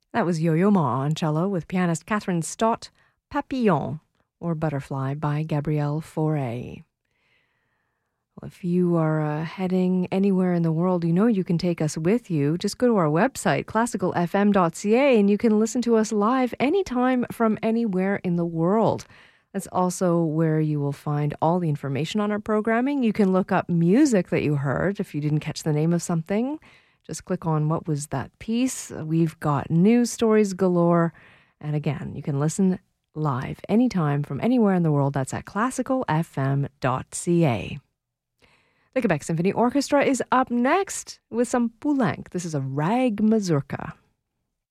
That was Yo-Yo Ma on cello with pianist Catherine Stott, Papillon, or Butterfly by Gabrielle Fauré. Well, if you are heading anywhere in the world, you know you can take us with you. Just go to our website, classicalfm.ca, and you can listen to us live anytime from anywhere in the world. That's also where you will find all the information on our programming. You can look up music that you heard if you didn't catch the name of something. Just click on what was that piece. We've got news stories galore. And again, you can listen live anytime from anywhere in the world. That's at classicalfm.ca. The Quebec Symphony Orchestra is up next with some Poulenc. This is a rag mazurka.